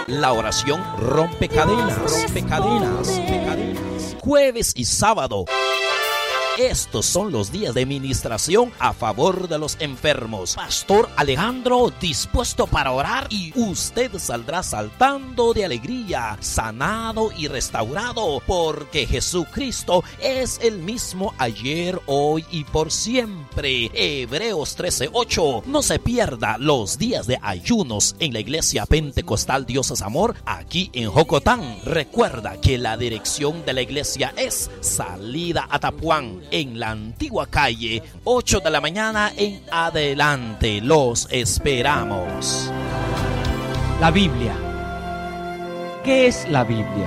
La oración rompe cadenas. Jueves y sábado. Estos son los días de ministración a favor de los enfermos. Pastor Alejandro dispuesto para orar y usted saldrá saltando de alegría, sanado y restaurado, porque Jesucristo es el mismo ayer, hoy y por siempre. Hebreos 13:8. No se pierda los días de ayunos en la Iglesia Pentecostal Dios es Amor aquí en Jocotán. Recuerda que la dirección de la iglesia es Salida Atapuán, en la antigua calle, 8 de la mañana en adelante. Los esperamos. La Biblia. ¿Qué es la Biblia?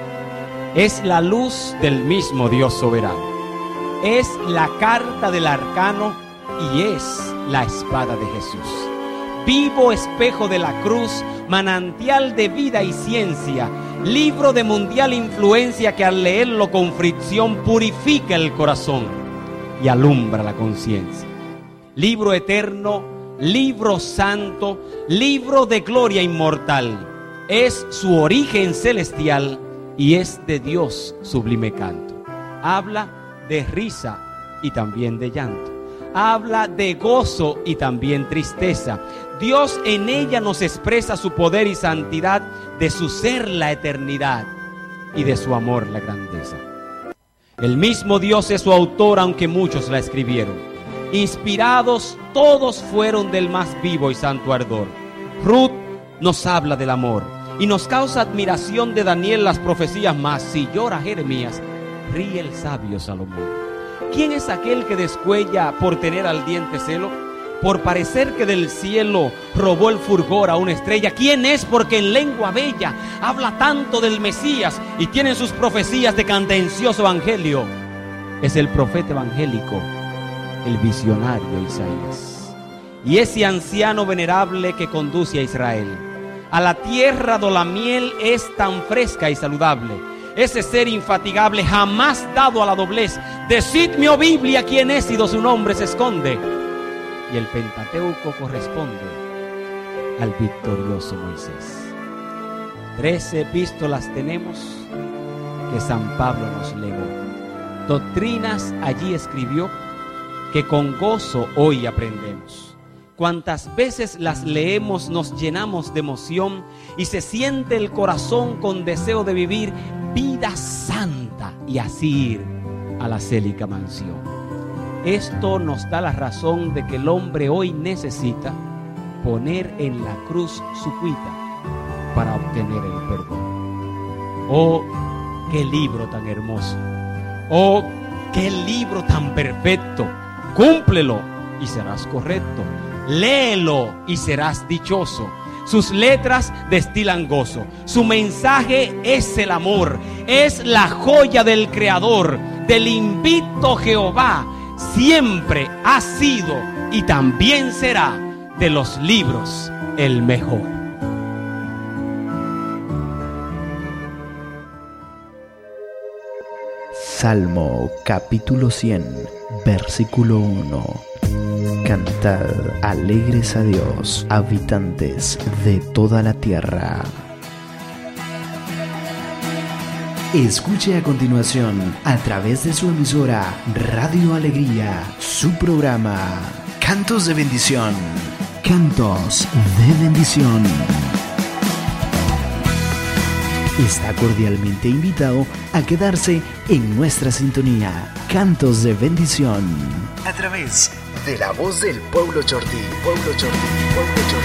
Es la luz del mismo Dios soberano. Es la carta del arcano y es la espada de Jesús. Vivo espejo de la cruz, manantial de vida y ciencia, libro de mundial influencia que al leerlo con fricción purifica el corazón y alumbra la conciencia. Libro eterno, libro santo, libro de gloria inmortal. Es su origen celestial y es de Dios sublime canto. Habla de risa y también de llanto. Habla de gozo y también tristeza. Dios en ella nos expresa su poder y santidad, de su ser la eternidad y de su amor la grandeza. El mismo Dios es su autor, aunque muchos la escribieron. Inspirados todos fueron del más vivo y santo ardor. Ruth nos habla del amor y nos causa admiración de Daniel las profecías, más si llora Jeremías, ríe el sabio Salomón. ¿Quién es aquel que descuella por tener ardiente celo? Por parecer que del cielo robó el fulgor a una estrella. ¿Quién es? Porque en lengua bella habla tanto del Mesías y tiene sus profecías de candencioso evangelio. Es el profeta evangélico, el visionario Isaías. Y ese anciano venerable que conduce a Israel a la tierra donde la miel es tan fresca y saludable. Ese ser infatigable, jamás dado a la doblez. Decidme, oh Biblia, quién es y do su nombre se esconde. Y el Pentateuco corresponde al victorioso Moisés. 13 epístolas tenemos que San Pablo nos legó. Doctrinas allí escribió que con gozo hoy aprendemos. Cuantas veces las leemos nos llenamos de emoción y se siente el corazón con deseo de vivir vida santa y así ir a la célica mansión. Esto nos da la razón de que el hombre hoy necesita poner en la cruz su cuita para obtener el perdón. Oh, qué libro tan hermoso. Oh, qué libro tan perfecto. Cúmplelo y serás correcto. Léelo y serás dichoso. Sus letras destilan gozo. Su mensaje es el amor. Es la joya del Creador, del invicto Jehová. Siempre ha sido y también será de los libros el mejor. Salmo capítulo 100, versículo 1. Cantad alegres a Dios, habitantes de toda la tierra. Escuche a continuación, a través de su emisora Radio Alegría, su programa Cantos de Bendición. Cantos de Bendición. Está cordialmente invitado a quedarse en nuestra sintonía. Cantos de Bendición. A través de la voz del pueblo chortí.